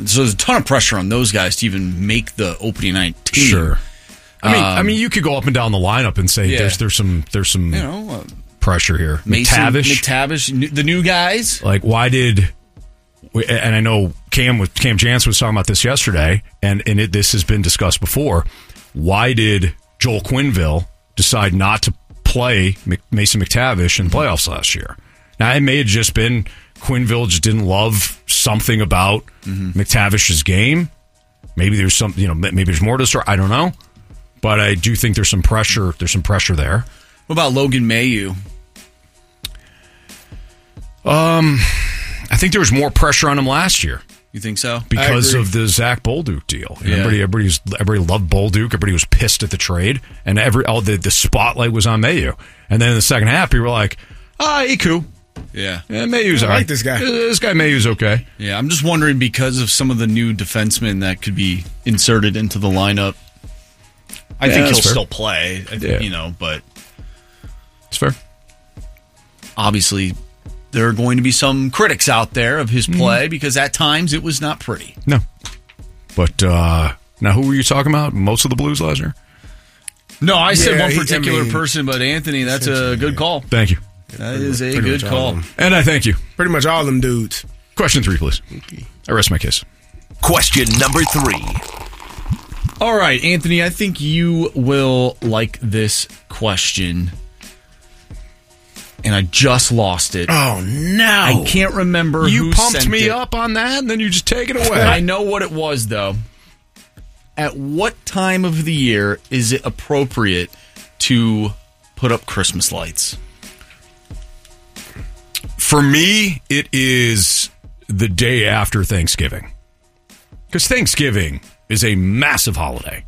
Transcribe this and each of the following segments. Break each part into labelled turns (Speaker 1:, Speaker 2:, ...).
Speaker 1: So there's a ton of pressure on those guys to even make the opening night team.
Speaker 2: Sure. I mean, you could go up and down the lineup and say there's some pressure here.
Speaker 1: McTavish, the new guys.
Speaker 2: Like, why did? And I know Cam Jansen was talking about this yesterday, and this has been discussed before. Why did Joel Quenneville decide not to play Mason McTavish in the playoffs last year? Now, it may have just been Quenneville just didn't love something about McTavish's game. Maybe there's something, maybe there's more to the story. I don't know. But I do think there's some pressure. There's some pressure there.
Speaker 1: What about Logan Mailloux?
Speaker 2: I think there was more pressure on him last year.
Speaker 1: You think so?
Speaker 2: Because of the Zach Bolduc deal. Yeah. Everybody loved Bolduc. Everybody was pissed at the trade, and the spotlight was on Mailloux. And then in the second half, people were like, Iku.
Speaker 1: Yeah.
Speaker 2: Mailloux's all right. I like this guy. This guy Mailloux's okay.
Speaker 1: Yeah, I'm just wondering because of some of the new defensemen that could be inserted into the lineup. I think he'll still play, but
Speaker 2: it's fair.
Speaker 1: Obviously, there are going to be some critics out there of his play because at times it was not pretty.
Speaker 2: No. But now who were you talking about? Most of the Blues last year?
Speaker 1: No, I said one particular person, but Anthony, that's a good call.
Speaker 2: Thank you.
Speaker 1: That is a good call.
Speaker 2: And I thank you.
Speaker 3: Pretty much all of them dudes.
Speaker 2: Question 3, please. I rest my case.
Speaker 4: Question number 3.
Speaker 1: All right, Anthony, I think you will like this question. And I just lost it.
Speaker 3: Oh, no.
Speaker 1: I can't remember who
Speaker 2: You pumped
Speaker 1: sent
Speaker 2: me
Speaker 1: it.
Speaker 2: up on that, and then you just take it away.
Speaker 1: I know what it was, though. At what time of the year is it appropriate to put up Christmas lights?
Speaker 2: For me, it is the day after Thanksgiving. Because Thanksgiving is a massive holiday.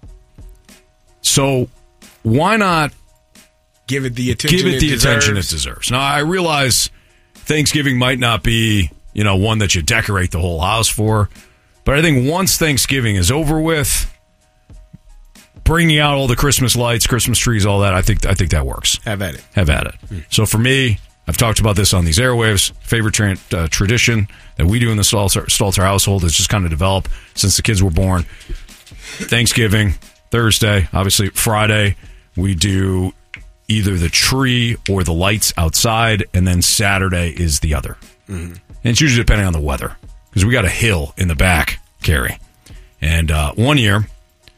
Speaker 2: So why not
Speaker 3: give it the attention
Speaker 2: it deserves? Now, I realize Thanksgiving might not be, one that you decorate the whole house for. But I think once Thanksgiving is over with, bringing out all the Christmas lights, Christmas trees, all that, I think that works.
Speaker 3: Have at it.
Speaker 2: So for me, I've talked about this on these airwaves. Favorite tradition that we do in the Stalter household has just kind of developed since the kids were born. Thanksgiving, Thursday, obviously Friday, we do either the tree or the lights outside, and then Saturday is the other. Mm-hmm. And it's usually depending on the weather, because we got a hill in the back, Gary. And 1 year,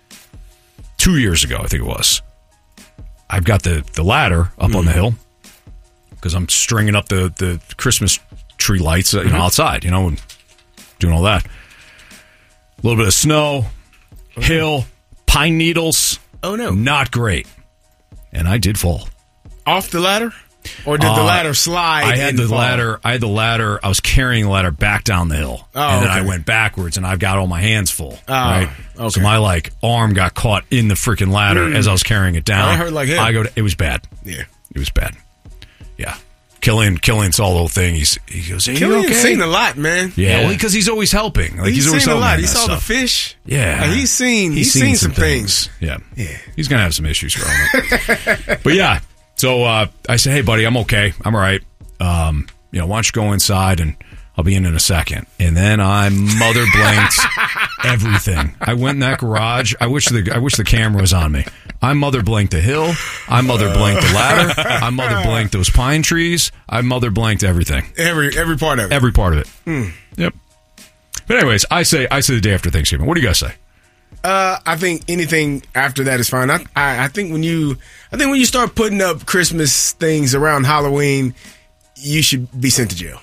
Speaker 2: 2 years ago, I think it was, I've got the ladder up on the hill, because I'm stringing up the Christmas tree lights outside, and doing all that. A little bit of snow, hill, pine needles.
Speaker 3: Oh, no.
Speaker 2: Not great. And I did fall.
Speaker 3: Off the ladder? Or did the ladder slide?
Speaker 2: I had the ladder. I was carrying the ladder back down the hill.
Speaker 3: Oh,
Speaker 2: and then I went backwards, and I've got all my hands full.
Speaker 3: Oh,
Speaker 2: right?
Speaker 3: Okay.
Speaker 2: So my arm got caught in the freaking ladder as I was carrying it down.
Speaker 3: I heard like hell.
Speaker 2: It was bad.
Speaker 3: Yeah.
Speaker 2: It was bad. Yeah. Killian saw the whole thing. He goes, "Hey, you okay?"
Speaker 3: Killian's seen a lot, man.
Speaker 2: Yeah, because he's always helping.
Speaker 3: He's
Speaker 2: always
Speaker 3: seen a lot. He
Speaker 2: saw
Speaker 3: the fish.
Speaker 2: Yeah,
Speaker 3: he's seen some things.
Speaker 2: Yeah, he's gonna have some issues growing up. But yeah, so I said, "Hey, buddy, I'm okay. I'm all right. Why don't you go inside and I'll be in a second." And then I mother blanked everything. I went in that garage. I wish the camera was on me. I mother blanked the hill. I mother blanked the ladder. I mother blanked those pine trees. I mother blanked everything.
Speaker 3: Every part of it.
Speaker 2: Every part of it. Yep. But anyways, I say the day after Thanksgiving. What do you guys say?
Speaker 3: I think anything after that is fine. I think when you start putting up Christmas things around Halloween, you should be sent to jail.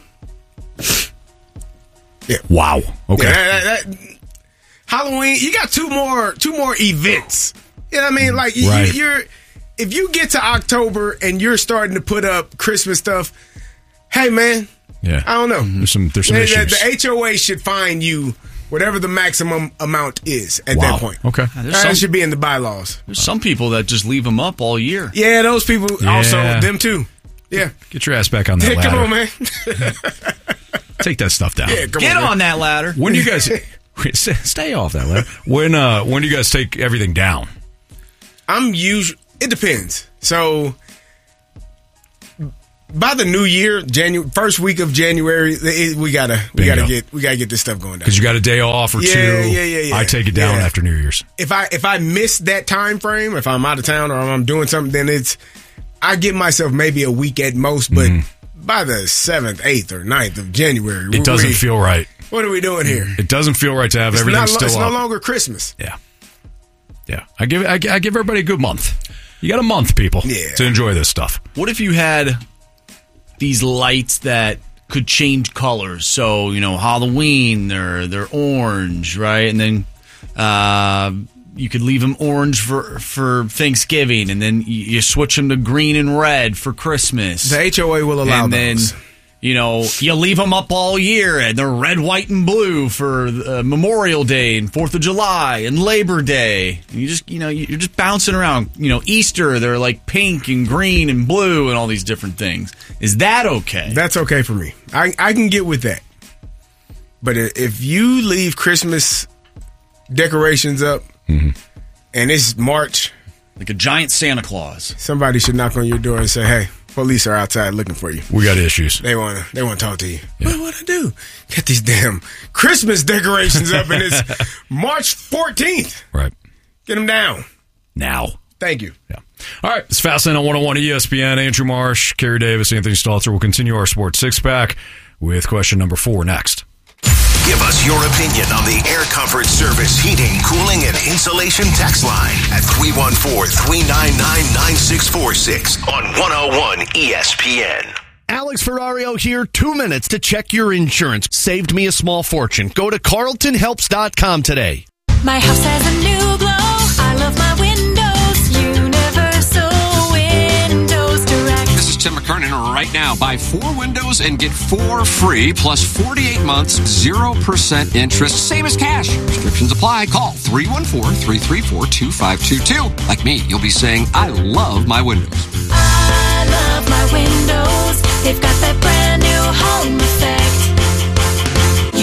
Speaker 3: Yeah.
Speaker 2: Wow. Okay.
Speaker 3: Yeah, Halloween, you got two more events. You know what I mean? Like
Speaker 2: right.
Speaker 3: If you get to October and you're starting to put up Christmas stuff, hey man,
Speaker 2: yeah,
Speaker 3: I don't know.
Speaker 2: There's some issues.
Speaker 3: The HOA should fine you whatever the maximum amount is at that point.
Speaker 2: Okay,
Speaker 3: that should be in the bylaws.
Speaker 1: There's some people that just leave them up all year.
Speaker 3: Yeah, those people also them too. Yeah,
Speaker 2: get your ass back on that ladder.
Speaker 3: Come on, man.
Speaker 2: Take that stuff down.
Speaker 3: Yeah,
Speaker 1: get on that ladder.
Speaker 2: When do you guys stay off that ladder? When do you guys take everything down?
Speaker 3: It depends. So by the new year, first week of January, we gotta get this stuff going down.
Speaker 2: Because you got a day off or two.
Speaker 3: Yeah.
Speaker 2: I take it down after New Year's.
Speaker 3: If I miss that time frame, if I'm out of town or I'm doing something, then I give myself maybe a week at most. But by the 7th, 8th, or 9th of January,
Speaker 2: it doesn't feel right.
Speaker 3: What are we doing here?
Speaker 2: It doesn't feel right to have everything still up.
Speaker 3: It's no longer Christmas.
Speaker 2: Yeah. I give everybody a good month. You got a month, people, to enjoy this stuff.
Speaker 1: What if you had these lights that could change colors? So, Halloween, they're orange, right? And then you could leave them orange for Thanksgiving, and then you switch them to green and red for Christmas.
Speaker 3: The HOA will allow those.
Speaker 1: Then, you leave them up all year, and they're red, white, and blue for Memorial Day and 4th of July and Labor Day. And you just, you're just bouncing around. Easter, they're like pink and green and blue and all these different things. Is that okay?
Speaker 3: That's okay for me. I can get with that. But if you leave Christmas decorations up and it's March,
Speaker 1: like a giant Santa Claus,
Speaker 3: somebody should knock on your door and say, "Hey, police are outside looking for you.
Speaker 2: We got issues.
Speaker 3: They want to talk to you." Yeah. What I do? Get these damn Christmas decorations up, and it's March 14th.
Speaker 2: Right.
Speaker 3: Get them down
Speaker 2: now.
Speaker 3: Thank you.
Speaker 2: Yeah. All right. It's Fastlane on 101 ESPN. Andrew Marsh, Kerry Davis, Anthony Stalter. We'll continue our Sports Six Pack with question number 4 next.
Speaker 4: Give us your opinion on the Air Comfort Service heating, cooling, and insulation text line at 314-399-9646 on 101 ESPN.
Speaker 5: Alex Ferrario here. 2 minutes to check your insurance. Saved me a small fortune. Go to CarltonHelps.com today.
Speaker 6: My house has a new glow. I love my windows. Universal Windows Direct.
Speaker 7: This is Tim McKernan. Right now, buy 4 windows and get 4 free, plus 48 months, 0% interest, same as cash. Restrictions apply. Call 314-334-2522. Like me, you'll be saying, I love my windows.
Speaker 6: I love my windows. They've got that brand new home effect.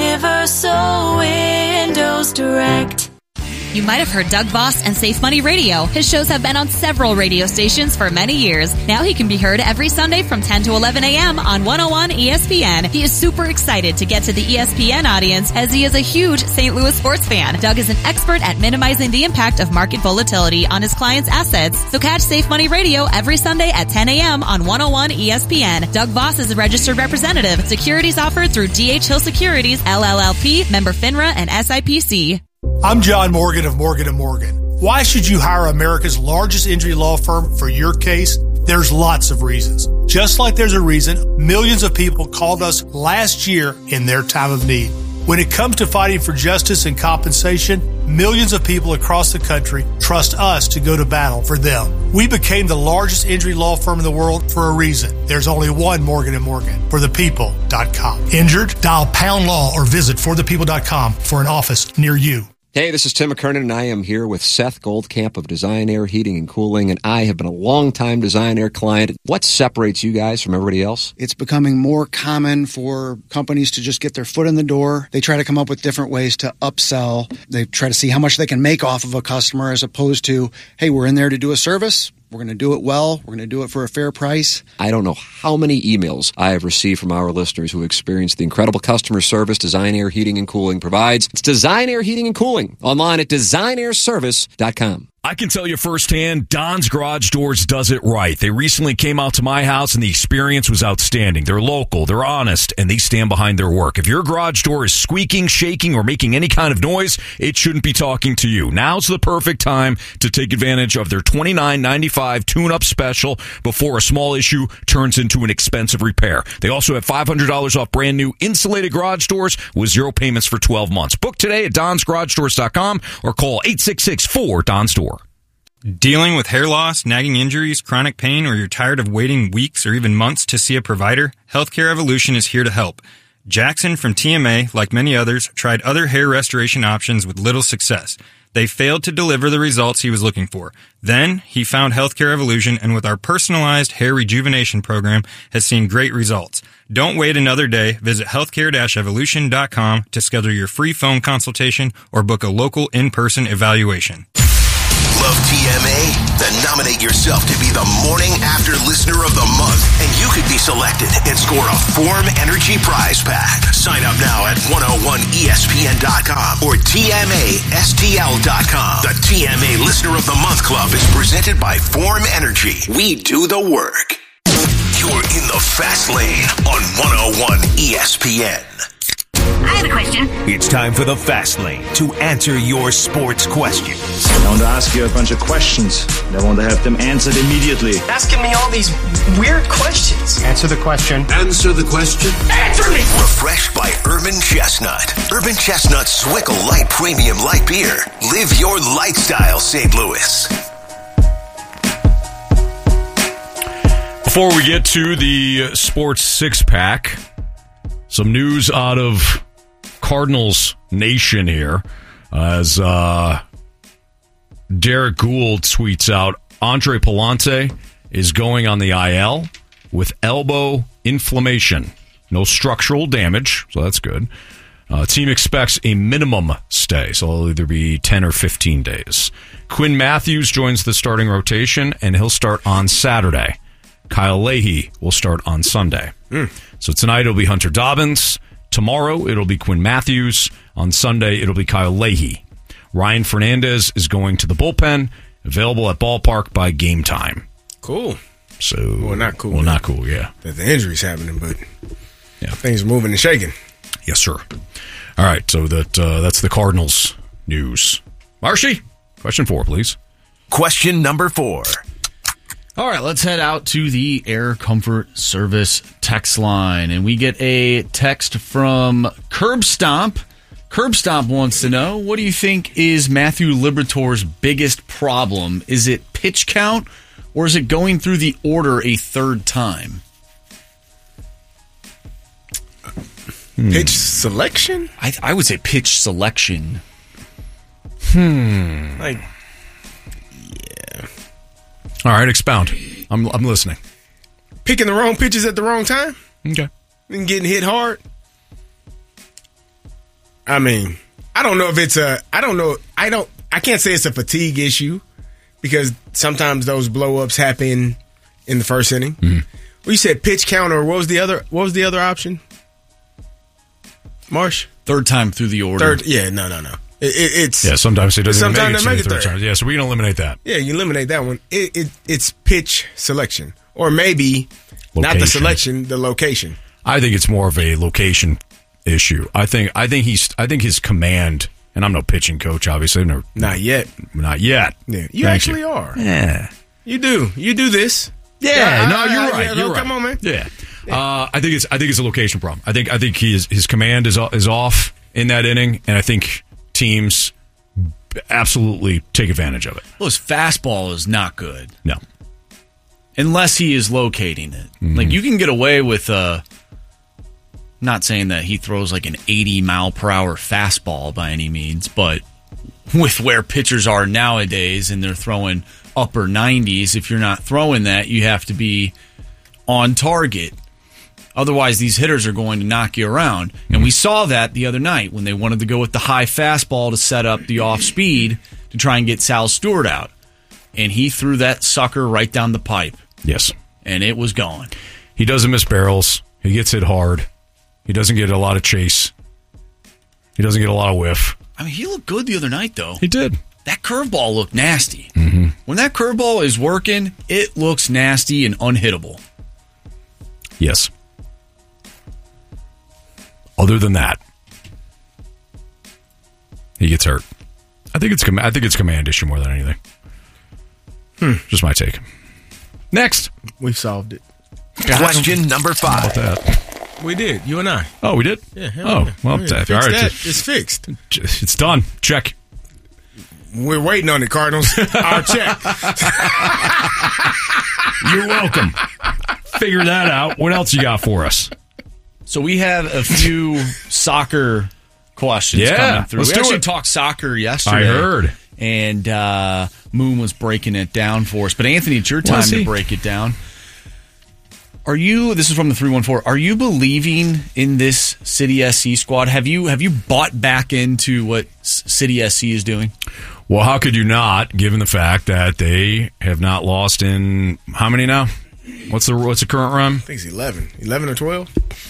Speaker 6: Universal Windows Direct.
Speaker 8: You might have heard Doug Voss and Safe Money Radio. His shows have been on several radio stations for many years. Now he can be heard every Sunday from 10 to 11 a.m. on 101 ESPN. He is super excited to get to the ESPN audience as he is a huge St. Louis sports fan. Doug is an expert at minimizing the impact of market volatility on his clients' assets. So catch Safe Money Radio every Sunday at 10 a.m. on 101 ESPN. Doug Voss is a registered representative. Securities offered through D.H. Hill Securities, LLLP, member FINRA, and SIPC.
Speaker 9: I'm John Morgan of Morgan & Morgan. Why should you hire America's largest injury law firm for your case? There's lots of reasons. Just like there's a reason millions of people called us last year in their time of need. When it comes to fighting for justice and compensation, millions of people across the country trust us to go to battle for them. We became the largest injury law firm in the world for a reason. There's only one Morgan & Morgan, forthepeople.com. Injured? Dial pound law or visit forthepeople.com for an office near you.
Speaker 7: Hey, this is Tim McKernan, and I am here with Seth Goldcamp of Design Air Heating and Cooling, and I have been a long-time Design Air client. What separates you guys from everybody else?
Speaker 10: It's becoming more common for companies to just get their foot in the door. They try to come up with different ways to upsell. They try to see how much they can make off of a customer as opposed to, hey, we're in there to do a service. We're going to do it well. We're going to do it for a fair price.
Speaker 7: I don't know how many emails I have received from our listeners who experienced the incredible customer service Design Air Heating and Cooling provides. It's Design Air Heating and Cooling online at designairservice.com.
Speaker 2: I can tell you firsthand, Don's Garage Doors does it right. They recently came out to my house, and the experience was outstanding. They're local, they're honest, and they stand behind their work. If your garage door is squeaking, shaking, or making any kind of noise, it shouldn't be talking to you. Now's the perfect time to take advantage of their $29.95 tune-up special before a small issue turns into an expensive repair. They also have $500 off brand new insulated garage doors with 0 payments for 12 months. Book today at donsgaragedoors.com or call 866-4-DONS-DOOR.
Speaker 11: Dealing with hair loss, nagging injuries, chronic pain, or you're tired of waiting weeks or even months to see a provider? Healthcare Evolution is here to help. Jackson from TMA, like many others, tried other hair restoration options with little success. They failed to deliver the results he was looking for. Then, he found Healthcare Evolution, and with our personalized hair rejuvenation program, has seen great results. Don't wait another day. Visit healthcare-evolution.com to schedule your free phone consultation or book a local in-person evaluation.
Speaker 4: love TMA? Then nominate yourself to be the Morning After Listener of the Month, and you could be selected and score a Form Energy prize pack. Sign up now at 101ESPN.com or TMASTL.com. The TMA Listener of the Month Club is presented by Form Energy. We do the work. You're in the Fast Lane on 101 ESPN.
Speaker 12: I have a question.
Speaker 13: It's time for the Fast Lane to answer your sports questions.
Speaker 14: I want to ask you a bunch of questions. I want to have them answered immediately.
Speaker 12: Asking me all these weird questions.
Speaker 14: Answer the question.
Speaker 4: Answer the question.
Speaker 12: Answer me!
Speaker 4: Refreshed by Urban Chestnut. Urban Chestnut's Swickle Light Premium Light Beer. Live your lifestyle, St. Louis.
Speaker 2: Before we get to the sports six-pack, some news out of Cardinals Nation here as Derek Gould tweets out, Andre Palante is going on the IL with elbow inflammation. No structural damage, so that's good. Team expects a minimum stay, so it'll either be 10 or 15 days. Quinn Matthews joins the starting rotation, and he'll start on Saturday. Kyle Leahy will start on Sunday. So tonight it'll be Hunter Dobbins. Tomorrow it'll be Quinn Matthews. On Sunday it'll be Kyle Leahy. Ryan Fernandez is going to the bullpen, available at ballpark by game time.
Speaker 3: Cool.
Speaker 2: So
Speaker 3: Well, not cool.
Speaker 2: Well, not cool, yeah.
Speaker 3: That the injury's happening, but things are moving and shaking.
Speaker 2: Yes, sir. All right, so that's the Cardinals news. Marshy, question 4, please.
Speaker 4: Question number 4.
Speaker 1: All right, let's head out to the Air Comfort Service text line. And we get a text from Curb Stomp. Curb Stomp wants to know, what do you think is Matthew Liberatore's biggest problem? Is it pitch count, or is it going through the order a third time?
Speaker 3: Pitch selection?
Speaker 1: I would say pitch selection.
Speaker 3: Like,
Speaker 2: All right, expound. I'm listening.
Speaker 3: picking the wrong pitches at the wrong time?
Speaker 2: Okay.
Speaker 3: And getting hit hard? I mean, I don't know if it's I can't say it's a fatigue issue because sometimes those blow-ups happen in the first inning.
Speaker 2: Mm-hmm.
Speaker 3: Well, you said pitch count, or what was the other option? Marsh?
Speaker 1: Third time through the order.
Speaker 3: No. It's
Speaker 2: sometimes it doesn't
Speaker 3: sometimes
Speaker 2: make it
Speaker 3: they make it
Speaker 2: third time. Yeah, so we can eliminate that.
Speaker 3: Yeah, you eliminate that one. It's pitch selection, or maybe not the
Speaker 2: Location.
Speaker 3: selection, the location.
Speaker 2: I think it's more of a location issue. I think his command, and I'm no pitching coach, obviously.
Speaker 3: Not yet.
Speaker 2: Yeah,
Speaker 3: you actually are.
Speaker 2: Yeah,
Speaker 3: you do. You do this.
Speaker 2: Yeah, you're right.
Speaker 3: Yeah,
Speaker 2: You're right.
Speaker 3: Come on, man.
Speaker 2: Yeah. I think it's a location problem. I think his command is off in that inning, and I think teams absolutely take advantage of it.
Speaker 1: Well, his fastball is not good.
Speaker 2: No.
Speaker 1: Unless he is locating it.
Speaker 2: Mm-hmm.
Speaker 1: Like, you can get away with not saying that he throws like an 80-mile-per-hour fastball by any means, but with where pitchers are nowadays and they're throwing upper 90s, if you're not throwing that, you have to be on target. Otherwise, these hitters are going to knock you around. And we saw that the other night when they wanted to go with the high fastball to set up the off-speed to try and get Sal Stewart out. And he threw that sucker right down the pipe.
Speaker 2: Yes.
Speaker 1: And it was gone.
Speaker 2: He doesn't miss barrels. He gets hit hard. He doesn't get a lot of chase. He doesn't get a lot of whiff.
Speaker 1: I mean, he looked good the other night, though.
Speaker 2: He did.
Speaker 1: That curveball looked nasty.
Speaker 2: Mm-hmm.
Speaker 1: When that curveball is working, it looks nasty and unhittable.
Speaker 2: Yes. Other than that, he gets hurt. I think it's command issue more than anything. Just my take. Next,
Speaker 3: we've solved it.
Speaker 4: Question number 5.
Speaker 2: How about that?
Speaker 3: We did. You and I.
Speaker 2: Oh, we did?
Speaker 3: Yeah.
Speaker 2: Oh, well,
Speaker 3: yeah.
Speaker 2: all right.
Speaker 3: It's fixed.
Speaker 2: It's done. Check.
Speaker 3: We're waiting on it, Cardinals. Our check.
Speaker 2: You're welcome. Figure that out. What else you got for us?
Speaker 1: So we have a few soccer questions coming through.
Speaker 2: Let's
Speaker 1: We
Speaker 2: do
Speaker 1: actually
Speaker 2: it.
Speaker 1: talked soccer yesterday.
Speaker 2: I heard.
Speaker 1: And Moon was breaking it down for us. But Anthony, it's your time to break it down. Are you? This is from the 314. Are you believing in this City SC squad? Have you bought back into what City SC is doing?
Speaker 2: Well, how could you not, given the fact that they have not lost in how many now? What's the current run?
Speaker 3: I think it's 11. 11 or 12?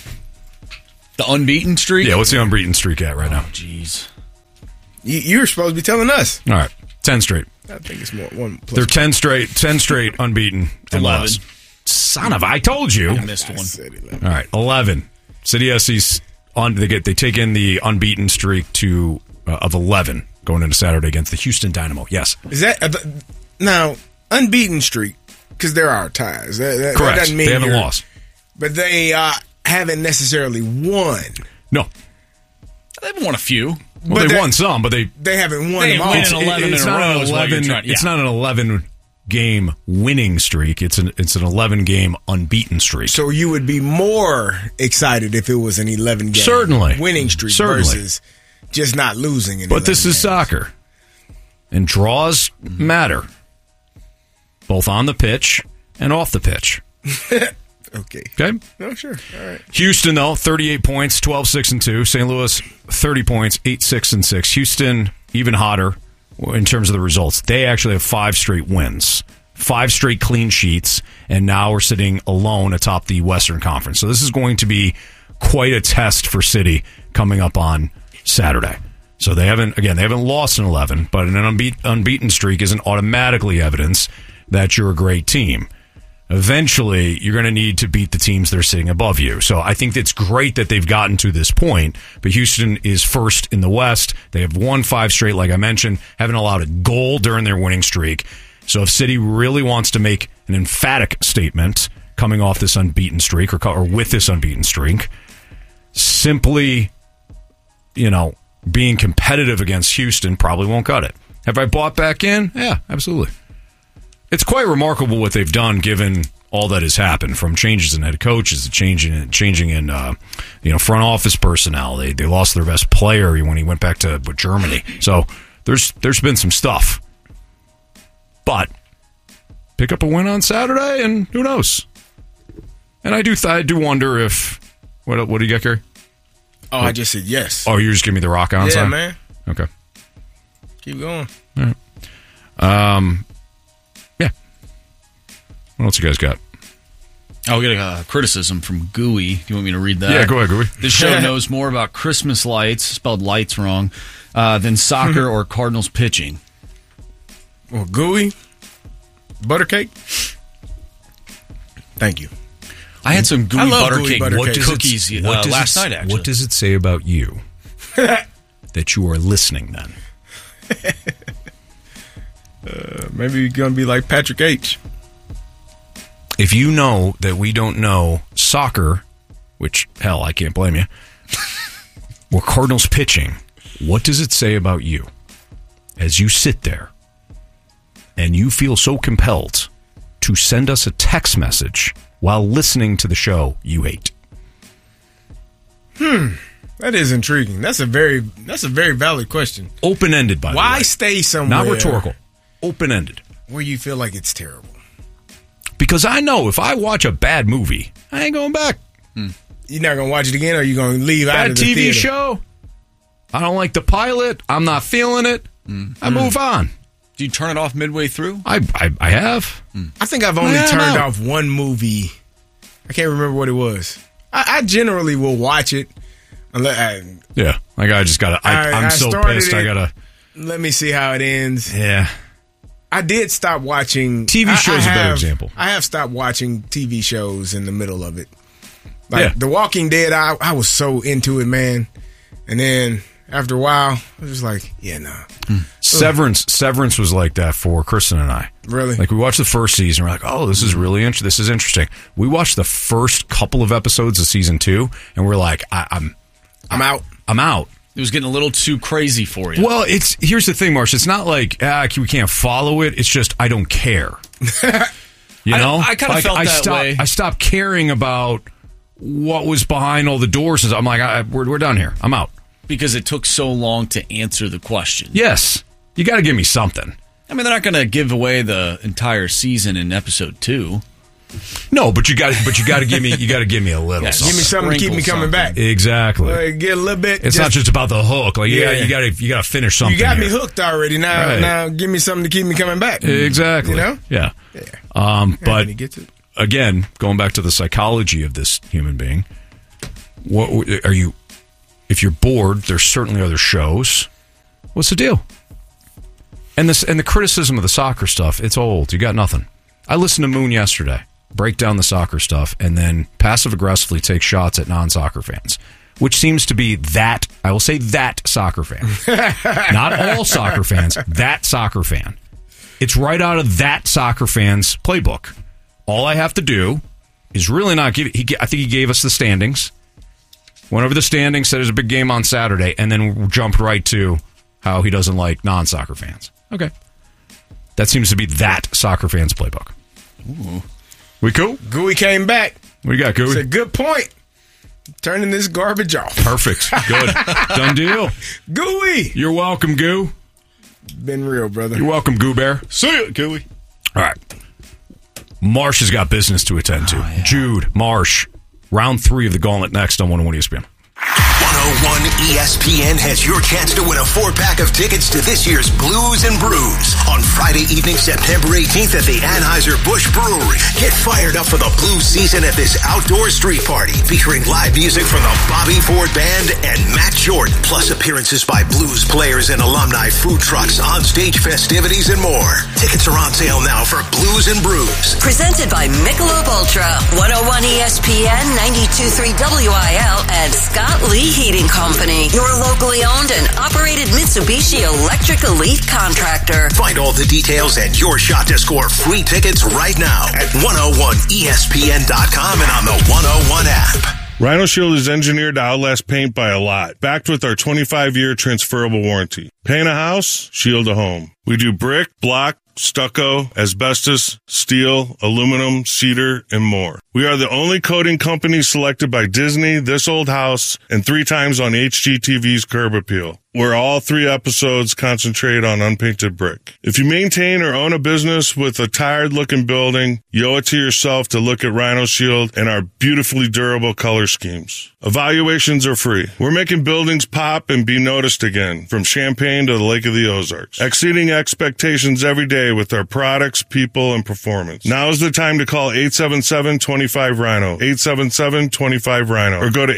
Speaker 1: The unbeaten streak?
Speaker 2: Yeah, what's the unbeaten streak at right now?
Speaker 1: Jeez.
Speaker 3: You're supposed to be telling us.
Speaker 2: All right, 10 straight.
Speaker 3: I think it's more one. Plus
Speaker 2: They're 10 straight unbeaten. And
Speaker 1: 11.
Speaker 2: lost. Son of, I told you.
Speaker 1: I missed one.
Speaker 2: All right, 11. City SC's they take in the unbeaten streak of 11 going into Saturday against the Houston Dynamo. Yes.
Speaker 3: Is that now unbeaten streak? Because there are ties. That
Speaker 2: Correct.
Speaker 3: doesn't mean
Speaker 2: They haven't lost.
Speaker 3: But they haven't necessarily won.
Speaker 2: No.
Speaker 1: They've won a few.
Speaker 2: Well, they won some, but they
Speaker 3: haven't won
Speaker 1: They
Speaker 3: them all.
Speaker 1: win 11 in a row is what you're trying-
Speaker 2: It's not an 11-game winning streak. It's an 11-game unbeaten streak.
Speaker 3: So you would be more excited if it was an 11-game
Speaker 2: Certainly.
Speaker 3: winning streak
Speaker 2: Certainly.
Speaker 3: versus just not losing.
Speaker 2: But this is soccer, and draws matter, both on the pitch and off the pitch.
Speaker 3: Okay.
Speaker 2: Okay.
Speaker 3: No, sure. All right.
Speaker 2: Houston, though, 38 points, 12-6-2. St. Louis, 30 points, 8-6-6. Houston, even hotter in terms of the results. They actually have 5 straight wins, 5 straight clean sheets, and now we're sitting alone atop the Western Conference. So this is going to be quite a test for City coming up on Saturday. So they haven't lost in 11, but an unbeaten streak isn't automatically evidence that you're a great team. Eventually, you're going to need to beat the teams that are sitting above you. So I think it's great that they've gotten to this point, but Houston is first in the West. They have won 5 straight, like I mentioned, haven't allowed a goal during their winning streak. So if City really wants to make an emphatic statement coming off this unbeaten streak or with this unbeaten streak, simply, being competitive against Houston probably won't cut it. Have I bought back in? Yeah, absolutely. It's quite remarkable what they've done given all that has happened, from changes in head coaches, changing in front office personnel. They lost their best player when he went back to Germany. So there's been some stuff. But pick up a win on Saturday, and who knows? And I do wonder if what do you got, Gary?
Speaker 3: Oh, I just said yes.
Speaker 2: Oh, you just give me the rock on
Speaker 3: Yeah,
Speaker 2: sign?
Speaker 3: man.
Speaker 2: Okay.
Speaker 3: Keep going.
Speaker 2: All right. Yeah. What else you guys got?
Speaker 1: I'll get a criticism from Gooey. Do you want me to read that?
Speaker 2: Yeah, go ahead, Gooey.
Speaker 1: This show knows more about Christmas lights, spelled lights wrong, than soccer or Cardinals pitching.
Speaker 3: Well, Gooey, buttercake. Thank you.
Speaker 1: I had some gooey buttercake
Speaker 3: cookies
Speaker 1: last night, actually.
Speaker 2: What does it say about you that you are listening then?
Speaker 3: Maybe you're going to be like Patrick H.
Speaker 2: If you know that we don't know soccer, which, hell, I can't blame you, or Cardinals pitching, what does it say about you as you sit there and you feel so compelled to send us a text message while listening to the show you hate?
Speaker 3: That is intriguing. That's a very valid question.
Speaker 2: Open-ended, by the way.
Speaker 3: Why stay somewhere?
Speaker 2: Not rhetorical. Open-ended.
Speaker 3: Where you feel like it's terrible.
Speaker 2: Because I know if I watch a bad movie, I ain't going back.
Speaker 3: You're not going to watch it again, or you're going to leave out
Speaker 2: Bad
Speaker 3: of the
Speaker 2: TV
Speaker 3: theater?
Speaker 2: show. I don't like the pilot. I'm not feeling it. I move on.
Speaker 1: Do you turn it off midway through?
Speaker 2: I have.
Speaker 3: I think I've only turned off one movie. I can't remember what it was. I generally will watch it.
Speaker 2: Yeah, like I just gotta. I'm so pissed. I gotta.
Speaker 3: Let me see how it ends.
Speaker 2: Yeah,
Speaker 3: I did stop watching
Speaker 2: TV shows. A better example.
Speaker 3: I have stopped watching TV shows in the middle of it. Like The Walking Dead, I was so into it, man. And then after a while, I was just like, yeah, nah.
Speaker 2: Severance was like that for Kristen and I.
Speaker 3: Really?
Speaker 2: Like we watched the first season, we're like, oh, this is really interesting. This is interesting. We watched the first couple of episodes of season 2, and we're like, I'm
Speaker 3: out.
Speaker 2: I'm out.
Speaker 1: It was getting a little too crazy for you.
Speaker 2: Well, here's the thing, Marsh. It's not like we can't follow it. It's just I don't care. You know,
Speaker 1: I kind of felt that way.
Speaker 2: I stopped caring about what was behind all the doors. I'm like, we're done here. I'm out.
Speaker 1: Because it took so long to answer the question.
Speaker 2: Yes. You got to give me something.
Speaker 1: I mean, they're not going to give away the entire season in episode 2.
Speaker 2: No, but you got to give me a little.
Speaker 3: Give
Speaker 2: something.
Speaker 3: me something to keep me coming back.
Speaker 2: Exactly.
Speaker 3: Get a little bit.
Speaker 2: It's not just about the hook. Like you got to finish something.
Speaker 3: You got me
Speaker 2: here.
Speaker 3: hooked already. Now give me something to keep me coming back.
Speaker 2: Exactly.
Speaker 3: You know?
Speaker 2: Yeah. But again, going back to the psychology of this human being, what are you? If you're bored, there's certainly other shows. What's the deal? And the criticism of the soccer stuff, it's old. You got nothing. I listened to Moon yesterday break down the soccer stuff and then passive aggressively take shots at non-soccer fans, which seems to be that, I will say that soccer fan. Not all soccer fans, that soccer fan. It's right out of that soccer fan's playbook. All I have to do is really not give it. I think he gave us the standings. Went over the standings, said there's a big game on Saturday, and then jumped right to how he doesn't like non-soccer fans. Okay. That seems to be that soccer fan's playbook. Ooh. We cool?
Speaker 3: Gooey came back.
Speaker 2: What you got, Gooey?
Speaker 3: It's a good point. Turning this garbage off.
Speaker 2: Perfect. Good. Done deal.
Speaker 3: Gooey.
Speaker 2: You're welcome, Goo.
Speaker 3: Been real, brother.
Speaker 2: You're welcome, Goo Bear. See ya, Gooey. All right. Marsh has got business to attend to. Yeah. Jude, Marsh. Round 3 of the gauntlet next on 101 ESPN.
Speaker 4: 101 ESPN has your chance to win a 4-pack of tickets to this year's Blues and Brews on Friday evening, September 18th at the Anheuser-Busch Brewery. Get fired up for the blues season at this outdoor street party featuring live music from the Bobby Ford Band and Matt Jordan, plus appearances by blues players and alumni, food trucks, onstage festivities, and more. Tickets are on sale now for Blues and Brews.
Speaker 15: Presented by Michelob Ultra, 101 ESPN, 92.3 WIL, and Scott Lee Heating Company, your locally owned and operated Mitsubishi Electric Elite contractor.
Speaker 4: Find all the details and your shot to score free tickets right now at 101ESPN.com and on the 101 app.
Speaker 16: Rhino Shield is engineered to outlast paint by a lot, backed with our 25-year transferable warranty. Paint a house, shield a home. We do brick, block, stucco, asbestos, steel, aluminum, cedar, and more. We are the only coating company selected by Disney, This Old House, and 3 times on HGTV's Curb Appeal, where all 3 episodes concentrate on unpainted brick. If you maintain or own a business with a tired-looking building, you owe it to yourself to look at Rhino Shield and our beautifully durable color schemes. Evaluations are free. We're making buildings pop and be noticed again, from Champaign to the Lake of the Ozarks, exceeding expectations every day with our products, people, and performance. Now is the time to call 877-25-RHINO, 877-25-RHINO, or go to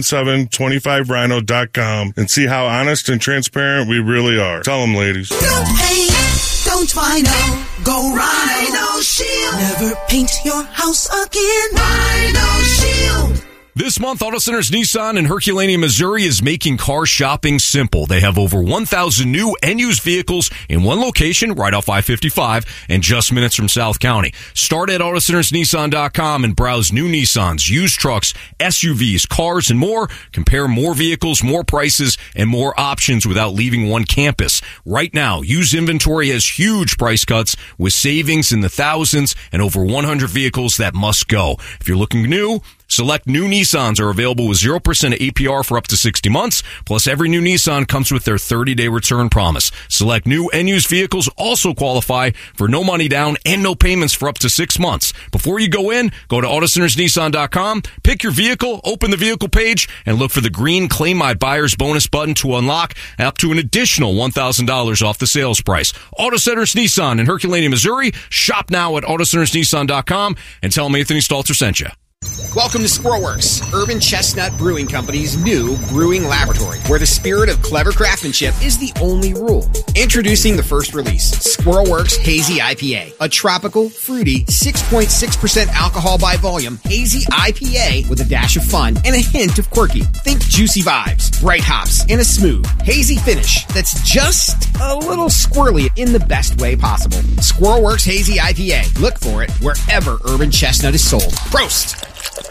Speaker 16: 877-25rhino.com and see how honest and transparent we really are. Tell them, ladies.
Speaker 17: Don't paint, don't Rhino, go Rhino Shield. Never paint your house again. Rhino Shield.
Speaker 2: This month, Auto Centers Nissan in Herculaneum, Missouri is making car shopping simple. They have over 1,000 new and used vehicles in one location right off I-55 and just minutes from South County. Start at AutoCentersNissan.com and browse new Nissans, used trucks, SUVs, cars, and more. Compare more vehicles, more prices, and more options without leaving one campus. Right now, used inventory has huge price cuts with savings in the thousands and over 100 vehicles that must go. If you're looking new, select new Nissans are available with 0% APR for up to 60 months. Plus, every new Nissan comes with their 30-day return promise. Select new and used vehicles also qualify for no money down and no payments for up to 6 months. Before you go in, go to AutoCentersNissan.com, pick your vehicle, open the vehicle page, and look for the green Claim My Buyer's Bonus button to unlock up to an additional $1,000 off the sales price. Auto Centers Nissan in Herculaneum, Missouri. Shop now at AutoCentersNissan.com and tell them Anthony Stalter sent you.
Speaker 18: Welcome to Squirrelworks, Urban Chestnut Brewing Company's new brewing laboratory, where the spirit of clever craftsmanship is the only rule. Introducing the first release, Squirrelworks Hazy IPA, a tropical, fruity, 6.6% alcohol by volume hazy IPA with a dash of fun and a hint of quirky. Think juicy vibes, bright hops, and a smooth, hazy finish that's just a little squirrely in the best way possible. Squirrelworks Hazy IPA. Look for it wherever Urban Chestnut is sold. Prost!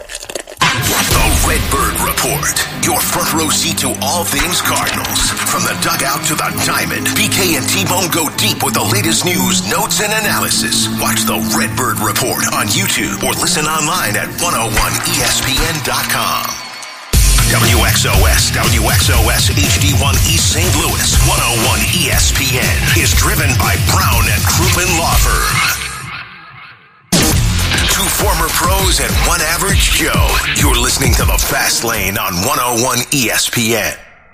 Speaker 4: The Redbird Report. Your front row seat to all things Cardinals. From the dugout to the diamond, BK and T-Bone go deep with the latest news, notes, and analysis. Watch the Redbird Report on YouTube or listen online at 101ESPN.com. WXOS HD1 East St. Louis 101 ESPN is driven by Brown and Crouppen Law Firm. 2 former Heroes and One Average Joe. You're listening to The Fast Lane on 101 ESPN.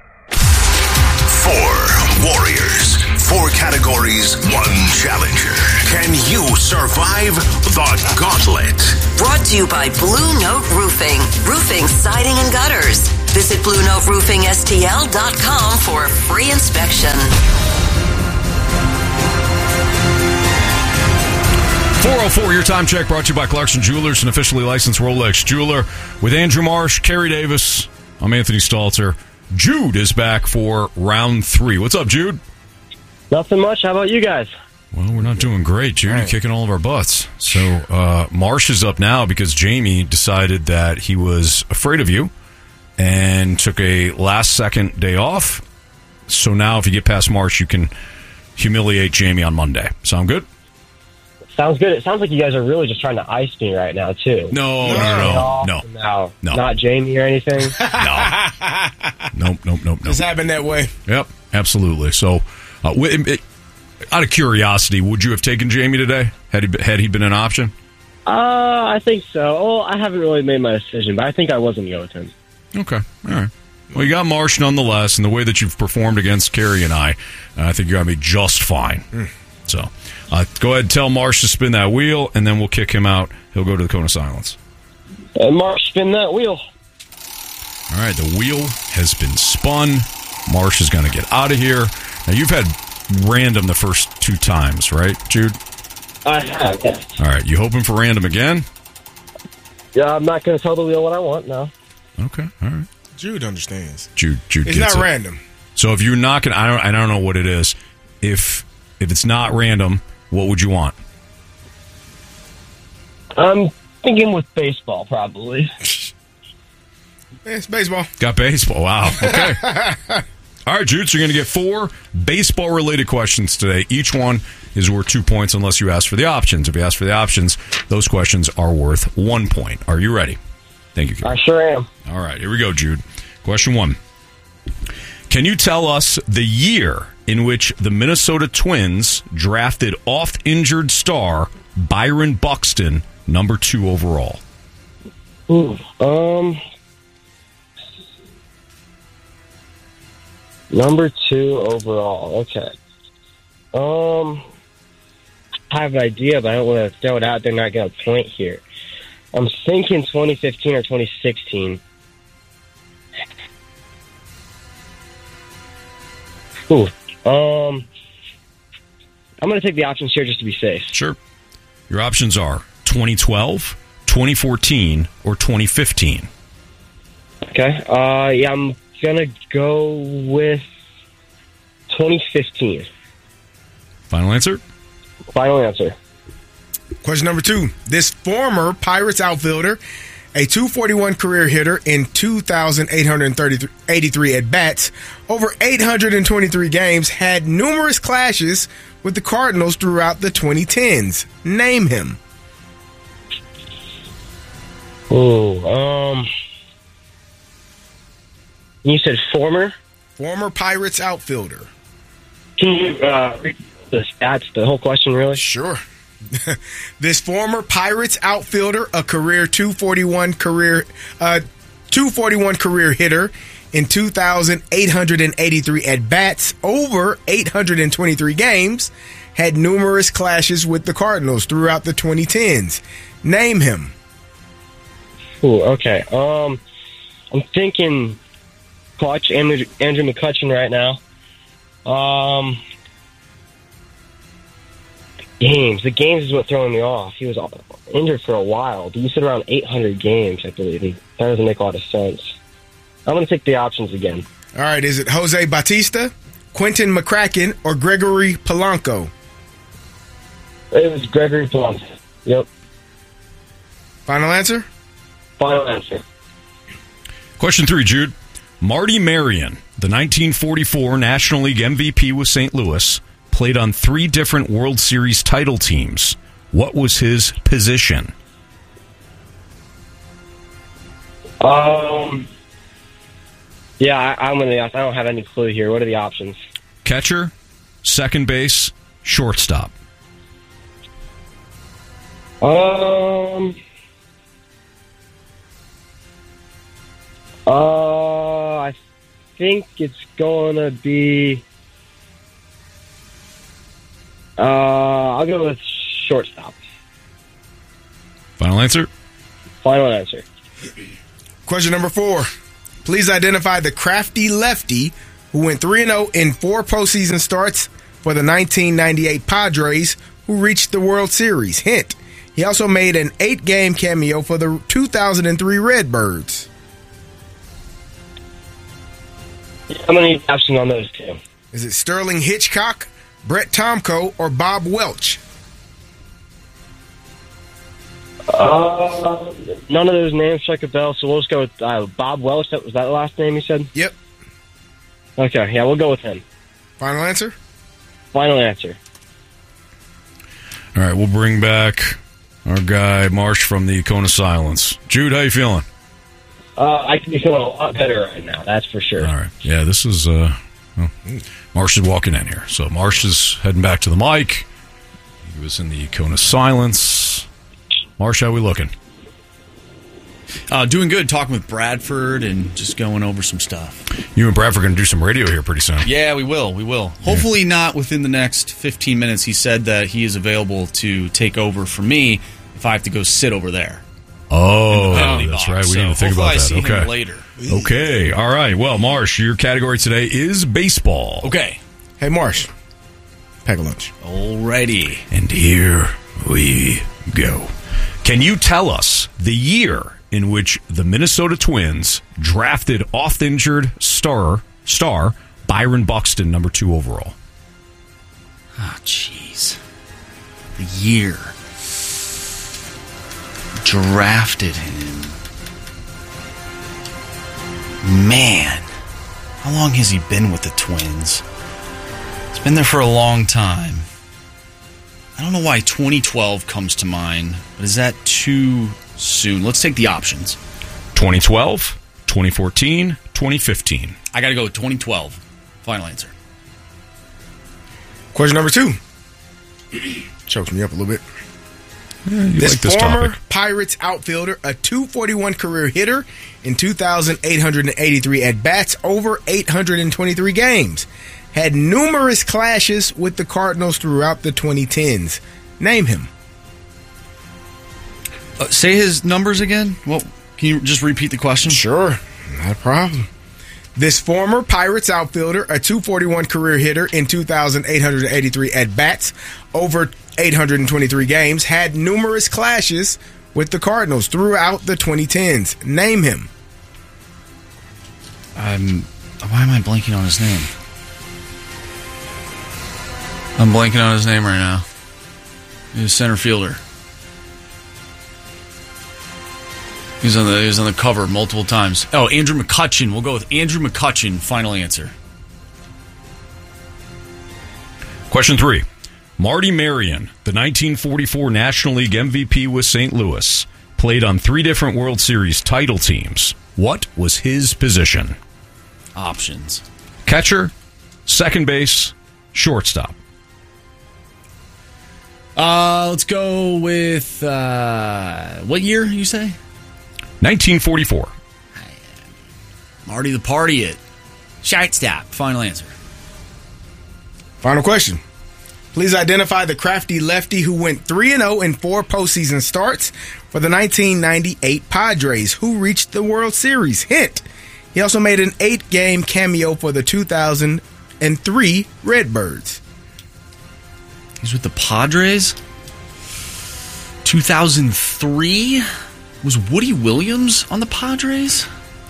Speaker 4: 4 warriors, 4 categories, 1 challenger. Can you survive the gauntlet?
Speaker 15: Brought to you by Blue Note Roofing. Roofing, siding, and gutters. Visit BlueNoteRoofingSTL.com for a free inspection.
Speaker 2: 4:04, your time check brought to you by Clarkson Jewelers, an officially licensed Rolex jeweler. With Andrew Marsh, Kerry Davis, I'm Anthony Stalter. Jude is back for round 3. What's up, Jude?
Speaker 19: Nothing much. How about you guys?
Speaker 2: Well, we're not doing great, Jude. You're kicking all of our butts. So Marsh is up now because Jamie decided that he was afraid of you and took a last-second day off. So now if you get past Marsh, you can humiliate Jamie on Monday. Sound good?
Speaker 19: Sounds good. It sounds like you guys are really just trying to ice me right now, too.
Speaker 2: No.
Speaker 19: Not Jamie or anything?
Speaker 2: Nope.
Speaker 3: It's happened that way.
Speaker 2: Yep, absolutely. So, out of curiosity, would you have taken Jamie today? Had he been an option?
Speaker 19: I think so. Well, I haven't really made my decision, but I think I was going to go with him.
Speaker 2: Okay, all right. Well, you got Marsh nonetheless, and the way that you've performed against Kerry and I think you're going to be just fine. So, go ahead and tell Marsh to spin that wheel, and then we'll kick him out. He'll go to the cone of silence.
Speaker 19: Marsh, spin that wheel.
Speaker 2: All right, the wheel has been spun. Marsh is going to get out of here. Now, you've had random the first 2 times, right, Jude?
Speaker 19: I have, yes.
Speaker 2: All right, you hoping for random again?
Speaker 19: Yeah, I'm not going to tell the wheel what I want, no.
Speaker 2: Okay, all right.
Speaker 3: Jude understands.
Speaker 2: Jude
Speaker 3: it's
Speaker 2: gets
Speaker 3: not
Speaker 2: it.
Speaker 3: random.
Speaker 2: So if you're not going to, I don't know what it is. If it's not random, what would you want?
Speaker 19: I'm thinking with baseball, probably.
Speaker 3: It's baseball.
Speaker 2: Got baseball. Wow. Okay. All right, Jude, so you're going to get 4 baseball-related questions today. Each one is worth 2 points unless you ask for the options. If you ask for the options, those questions are worth 1 point. Are you ready? Thank you, Kerry.
Speaker 19: I sure am.
Speaker 2: All right, here we go, Jude. Question 1. Can you tell us the year in which the Minnesota Twins drafted oft-injured star Byron Buxton, number 2 overall?
Speaker 19: Number 2 overall. Okay. I have an idea, but I don't want to throw it out there and not get a point here. I'm thinking 2015 or 2016. I'm going to take the options here just to be safe.
Speaker 2: Sure. Your options are 2012, 2014, or 2015.
Speaker 19: Okay. Yeah, I'm going to go with 2015.
Speaker 2: Final answer?
Speaker 19: Final answer.
Speaker 3: Question number 2. This former Pirates outfielder, a .241 career hitter in 2,883 at-bats, over 823 games, had numerous clashes with the Cardinals throughout the 2010s. Name him.
Speaker 19: You said former?
Speaker 3: Former Pirates outfielder.
Speaker 19: Can you read the stats, the whole question, really?
Speaker 3: Sure. This former Pirates outfielder, a career 241 career hitter in 2,883 at-bats, over 823 games, had numerous clashes with the Cardinals throughout the 2010s. Name him.
Speaker 19: Okay. I'm thinking Clutch, Andrew McCutchen right now. The games is what throwing me off. He was injured for a while. You said around 800 games, I believe. That doesn't make a lot of sense. I'm going to take the options again.
Speaker 3: All right, is it Jose Bautista, Quentin McCracken, or Gregory Polanco?
Speaker 19: It was Gregory Polanco. Yep.
Speaker 3: Final answer?
Speaker 19: Final answer.
Speaker 2: Question 3, Jude. Marty Marion, the 1944 National League MVP with St. Louis, played on 3 different World Series title teams. What was his position?
Speaker 19: Yeah, I'm going to ask. I don't have any clue here. What are the options?
Speaker 2: Catcher, second base, shortstop.
Speaker 19: I think it's going to be... I'll go with shortstop.
Speaker 2: Final answer?
Speaker 19: Final answer.
Speaker 3: Question number 4. Please identify the crafty lefty who went 3-0 in 4 postseason starts for the 1998 Padres, who reached the World Series. Hint, he also made an 8-game cameo for the 2003 Redbirds.
Speaker 19: How many options on those two?
Speaker 3: Is it Sterling Hitchcock, Brett Tomko, or Bob Welch?
Speaker 19: None of those names strike a bell, so we'll just go with Bob Welch. Was that the last name you said?
Speaker 3: Yep.
Speaker 19: Okay, yeah, we'll go with him.
Speaker 3: Final answer?
Speaker 19: Final answer.
Speaker 2: All right, we'll bring back our guy, Marsh, from the Cone of Silence. Jude, how you feeling?
Speaker 19: I can be feeling a lot better right now, that's for sure.
Speaker 2: All right. Yeah, this is... Marsh is walking in here. So Marsh is heading back to the mic. He was in the Cone of Silence. Marsh, how we looking?
Speaker 1: Doing good, talking with Bradford and just going over some stuff.
Speaker 2: You and Bradford are going to do some radio here pretty soon.
Speaker 1: Yeah, we will. Hopefully not within the next 15 minutes. He said that he is available to take over for me if I have to go sit over there.
Speaker 2: Oh, that's right. We need to think about that.
Speaker 1: I see him later.
Speaker 2: Okay. All right. Well, Marsh, your category today is baseball.
Speaker 1: Okay.
Speaker 3: Hey, Marsh. Pack a lunch.
Speaker 1: Alrighty.
Speaker 2: And here we go. Can you tell us the year in which the Minnesota Twins drafted oft-injured star Byron Buxton, number 2 overall?
Speaker 1: Oh, jeez. The year. Drafted him. Man. How long has he been with the Twins? He's been there for a long time. I don't know why 2012 comes to mind, but is that too soon? Let's take the options.
Speaker 2: 2012, 2014, 2015.
Speaker 1: I got to go with 2012. Final answer.
Speaker 3: Question number 2. Chokes me up a little bit.
Speaker 2: Yeah,
Speaker 3: this former
Speaker 2: topic.
Speaker 3: Pirates outfielder, a .241 career hitter in 2,883 at-bats over 823 games, had numerous clashes with the Cardinals throughout the 2010s. Name him.
Speaker 1: Say his numbers again. Well, can you just repeat the question?
Speaker 3: Sure, not a problem. This former Pirates outfielder, a .241 career hitter in 2,883 at-bats over 823 games, had numerous clashes with the Cardinals throughout the 2010s. Name him.
Speaker 1: Why am I blanking on his name? I'm blanking on his name right now. He's a center fielder. He was on the cover multiple times. Oh, Andrew McCutchen. We'll go with Andrew McCutchen. Final answer.
Speaker 2: Question 3. Marty Marion, the 1944 National League MVP with St. Louis, played on 3 different World Series title teams. What was his position?
Speaker 1: Options.
Speaker 2: Catcher, second base, shortstop.
Speaker 1: Let's go with what year you say?
Speaker 2: 1944.
Speaker 1: Marty the Party it. Shortstop. Final answer.
Speaker 3: Final question. Please identify the crafty lefty who went 3-0 in 4 postseason starts for the 1998 Padres, who reached the World Series. Hint, he also made an 8-game cameo for the 2003 Redbirds.
Speaker 1: He's with the Padres? 2003? Was Woody Williams on the Padres?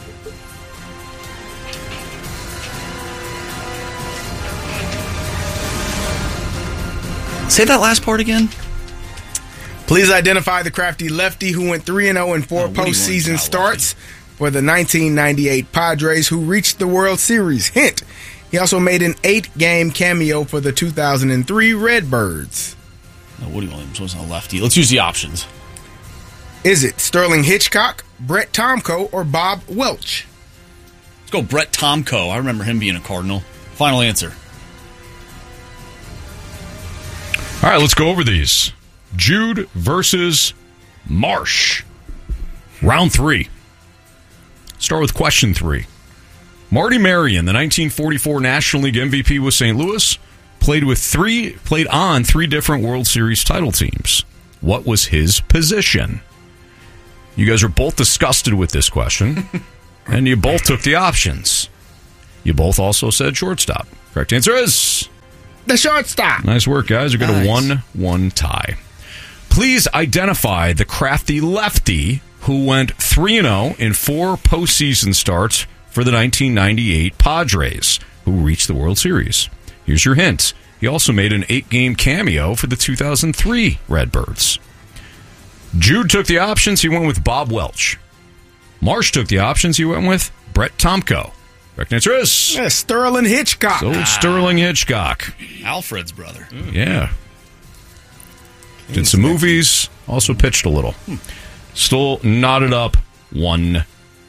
Speaker 1: Say that last part again.
Speaker 3: Please identify the crafty lefty who went 3-0 in 4 postseason starts for the 1998 Padres, who reached the World Series. Hint, he also made an 8-game cameo for the 2003 Redbirds.
Speaker 1: No, Woody Williams wasn't a lefty. Let's use the options.
Speaker 3: Is it Sterling Hitchcock, Brett Tomko, or Bob Welch?
Speaker 1: Let's go Brett Tomko. I remember him being a Cardinal. Final answer.
Speaker 2: All right, let's go over these. Jude versus Marsh. Round 3. Start with question 3. Marty Marion, the 1944 National League MVP with St. Louis, played on 3 different World Series title teams. What was his position? You guys are both disgusted with this question, and you both took the options. You both also said shortstop. Correct answer is
Speaker 3: the shortstop.
Speaker 2: Nice work, guys. You got a 1-1 tie. Please identify the crafty lefty who went 3-0 in 4 postseason starts for the 1998 Padres, who reached the World Series. Here's your hint. He also made an 8-game cameo for the 2003 Redbirds. Jude took the options. He went with Bob Welch. Marsh took the options. He went with Brett Tomko. Correct answer is
Speaker 3: Sterling Hitchcock.
Speaker 2: So Sterling Hitchcock.
Speaker 1: Alfred's brother.
Speaker 2: Yeah. Did some movies. Also pitched a little. Still knotted up 1-1.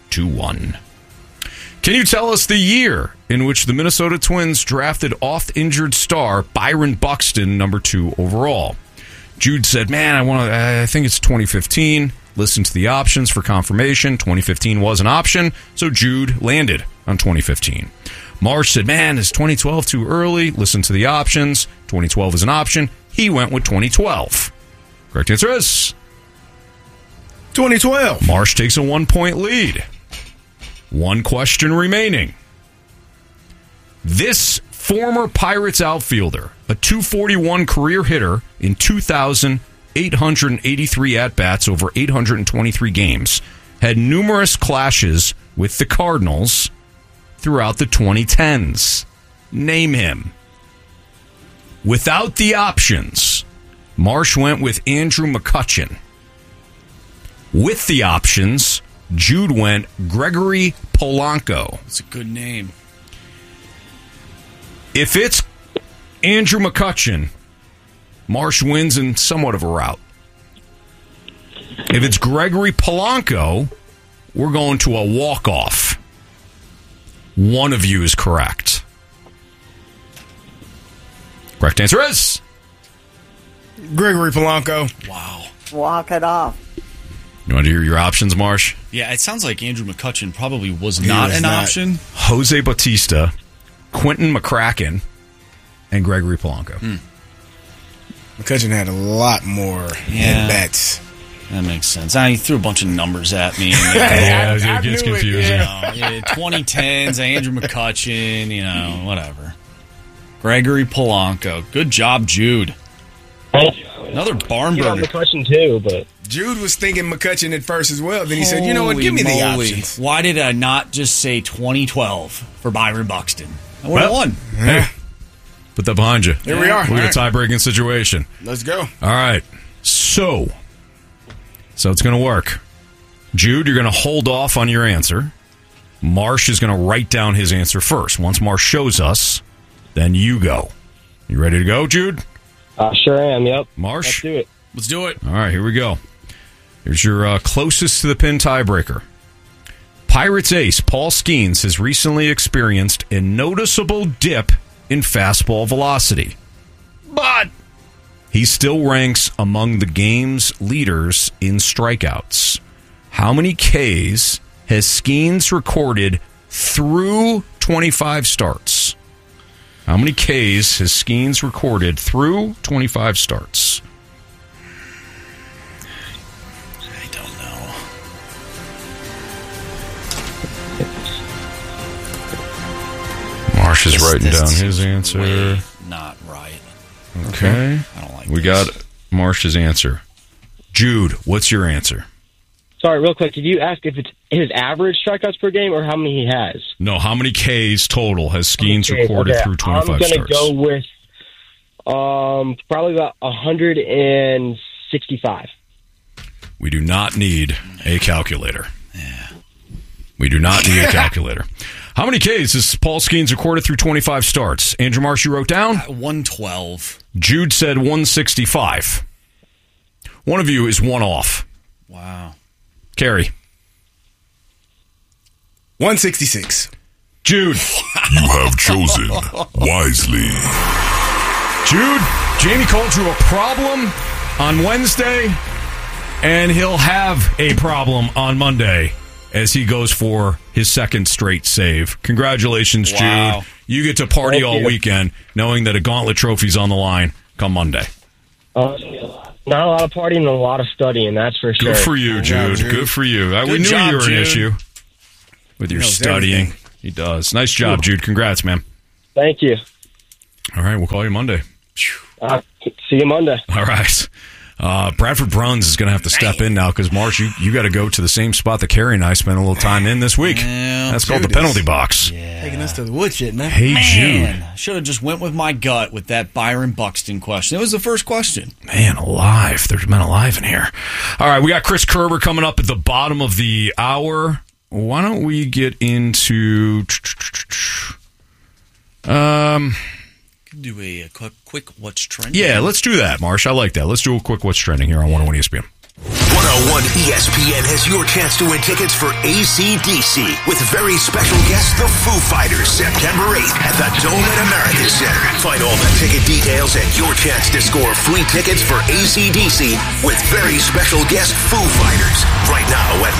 Speaker 2: Can you tell us the year in which the Minnesota Twins drafted oft-injured star Byron Buxton, number 2 overall? Jude said, man, I think it's 2015. Listen to the options for confirmation. 2015 was an option, so Jude landed on 2015. Marsh said, man, is 2012 too early? Listen to the options. 2012 is an option. He went with 2012. Correct answer is
Speaker 3: 2012.
Speaker 2: Marsh takes a 1-point lead. 1 question remaining. This former Pirates outfielder, a .241 career hitter in 2,883 at-bats over 823 games, had numerous clashes with the Cardinals throughout the 2010s. Name him. Without the options, Marsh went with Andrew McCutchen. With the options, Jude went Gregory Polanco.
Speaker 1: That's a good name.
Speaker 2: If it's Andrew McCutchen, Marsh wins in somewhat of a rout. If it's Gregory Polanco, we're going to a walk-off. One of you is correct. Correct answer is
Speaker 3: Gregory Polanco.
Speaker 1: Wow.
Speaker 20: Walk it off.
Speaker 2: You want to hear your options, Marsh?
Speaker 1: Yeah, it sounds like Andrew McCutchen probably was not an option.
Speaker 2: Jose Bautista, Quentin McCracken, and Gregory Polanco.
Speaker 3: McCutchen had a lot more at-bats.
Speaker 1: That makes sense. He threw a bunch of numbers at me.
Speaker 2: Yeah, it gets confusing.
Speaker 1: 2010s, Andrew McCutchen, whatever. Gregory Polanco. Good job, Jude. Another barn burner.
Speaker 19: McCutchen too, but
Speaker 3: Jude was thinking McCutchen at first as well. Then he said, you know what, give me the options.
Speaker 1: Why did I not just say 2012 for Byron Buxton? I would have won.
Speaker 2: Hey, put that behind you.
Speaker 3: Here we are.
Speaker 2: We're in a tie-breaking situation.
Speaker 3: Let's go.
Speaker 2: All right. So it's going to work. Jude, you're going to hold off on your answer. Marsh is going to write down his answer first. Once Marsh shows us, then you go. You ready to go, Jude?
Speaker 19: Sure am, yep.
Speaker 2: Marsh?
Speaker 1: Let's do it.
Speaker 2: All right, here we go. Here's your closest to the pin tiebreaker. Pirates ace Paul Skeens has recently experienced a noticeable dip in fastball velocity. But he still ranks among the game's leaders in strikeouts. How many Ks has Skeens recorded through 25 starts? How many Ks has Skeens recorded through 25 starts?
Speaker 1: I don't know.
Speaker 2: Marsh is writing down his answer.
Speaker 1: Not right.
Speaker 2: Okay.
Speaker 1: I don't like
Speaker 2: We
Speaker 1: this.
Speaker 2: got Marsh's answer. Jude, what's your answer?
Speaker 19: Sorry, real quick. Did you ask if it's his average strikeouts per game or how many he has?
Speaker 2: No, how many Ks total has Skeens recorded through 25
Speaker 19: I'm
Speaker 2: starts?
Speaker 19: going to go with probably about 165.
Speaker 2: We do not need a calculator. We do not need a calculator. How many Ks has Paul Skeens recorded through 25 starts? Andrew Marsh, you wrote down?
Speaker 1: 112.
Speaker 2: Jude said 165. One of you is one off.
Speaker 1: Wow.
Speaker 2: Carrie.
Speaker 3: 166.
Speaker 2: Jude.
Speaker 21: You have chosen wisely.
Speaker 2: Jude, Jamie called you a problem on Wednesday, and he'll have a problem on Monday. as he goes for his second straight save. Congratulations,
Speaker 1: Wow.
Speaker 2: Jude. You get to party
Speaker 19: Thank
Speaker 2: all
Speaker 19: you.
Speaker 2: weekend knowing that a gauntlet trophy's on the line come Monday.
Speaker 19: Not a lot of partying and a lot of studying, that's for sure.
Speaker 2: Good for you, Jude. Good for you. We
Speaker 1: Good
Speaker 2: knew
Speaker 1: job,
Speaker 2: you were an
Speaker 1: Jude.
Speaker 2: issue with your
Speaker 3: knows
Speaker 2: studying.
Speaker 3: everything.
Speaker 2: He does. Nice job, Jude. Congrats, man.
Speaker 19: Thank you.
Speaker 2: All right, we'll call you Monday.
Speaker 19: See you Monday.
Speaker 2: All right. Bradford Bruns is going to have to step in now because, Marsh, you got to go to the same spot that Carrie and I spent a little time in this week.
Speaker 1: Yeah,
Speaker 2: That's called the
Speaker 3: Jude is-
Speaker 2: penalty box.
Speaker 3: Taking us to the woodshed, man.
Speaker 2: Hey,
Speaker 1: Man, should have just went with my gut with that Byron Buxton question. It was the first question.
Speaker 2: Jude. Man, alive. There's men alive in here. All right, we got Chris Kerber coming up at the bottom of the hour. Why don't we get into...
Speaker 1: Do a quick what's trending.
Speaker 2: Yeah, let's do that, Marsh. I like that. Let's do a quick what's trending here on 101 ESPN.
Speaker 4: 101 ESPN has your chance to win tickets for AC/DC with very special guest, the Foo Fighters, September 8th at the Dome at America Center. Find all the ticket details and your chance to score free tickets for AC/DC with very special guest, Foo Fighters, right now at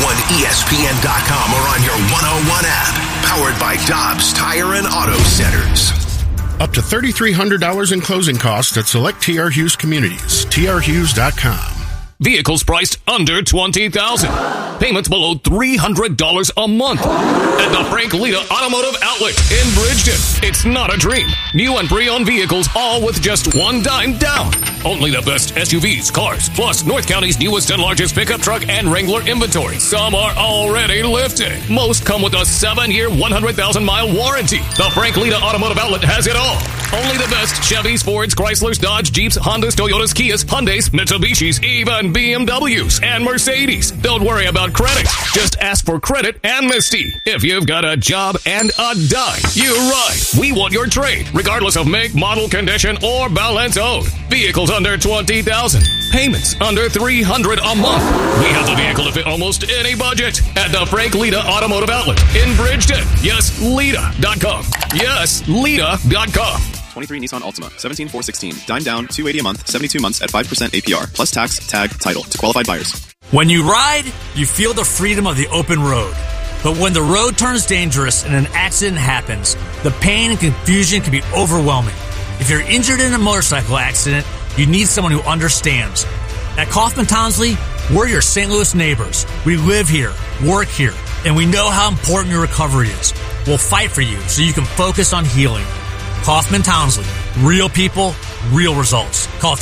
Speaker 4: 101ESPN.com or on your 101 app. Powered by Dobbs Tire and Auto Centers.
Speaker 20: Up to $3,300 in closing costs at select TR Hughes communities. trhughes.com.
Speaker 22: Vehicles priced under $20,000. Payments below $300 a month. At the Frank Lita Automotive Outlet in Bridgeton. It's not a dream. New and pre-owned vehicles, all with just $1 down. Only the best SUVs, cars, plus North County's newest and largest pickup truck and Wrangler inventory. Some are already lifted. Most come with a 7-year, 100,000-mile warranty. The Frank Lita Automotive Outlet has it all. Only the best Chevys, Fords, Chryslers, Dodge, Jeeps, Hondas, Toyotas, Kias, Hyundais, Mitsubishis, even BMWs and Mercedes. Don't worry about credit. Just ask for credit amnesty. If you've got a job and a dime, you're right. We want your trade, regardless of make, model, condition, or balance owed. Vehicles under $20,000. Payments under $300 a month. We have the vehicle to fit almost any budget at the Frank Lita Automotive Outlet in Bridgeton. Yes, Lita.com. Yes, Lita.com.
Speaker 23: 23 Nissan Altima, 17,416. Dime down, $280 a month, 72 months at 5% APR, plus tax, tag, title to qualified buyers.
Speaker 24: When you ride, you feel the freedom of the open road. But when the road turns dangerous and an accident happens, the pain and confusion can be overwhelming. If you're injured in a motorcycle accident, you need someone who understands. At Kaufman Townsley, we're your St. Louis neighbors. We live here, work here, and we know how important your recovery is. We'll fight for you so you can focus on healing. Kaufman Townsley. Real people, real results. Call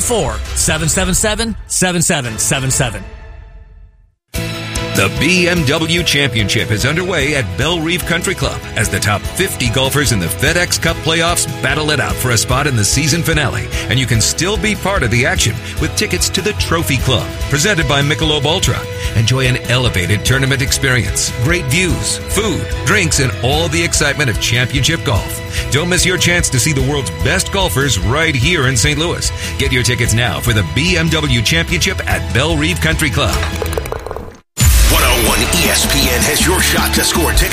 Speaker 24: 314-777-7777.
Speaker 25: The BMW Championship is underway at Belle Reve Country Club as the top 50 golfers in the FedEx Cup playoffs battle it out for a spot in the season finale. And you can still be part of the action with tickets to the Trophy Club, presented by Michelob Ultra. Enjoy an elevated tournament experience, great views, food, drinks, and all the excitement of championship golf. Don't miss your chance to see the world's best golfers right here in St. Louis. Get your tickets now for the BMW Championship at Belle Reve Country Club.
Speaker 4: 101 ESPN has your shot to score tickets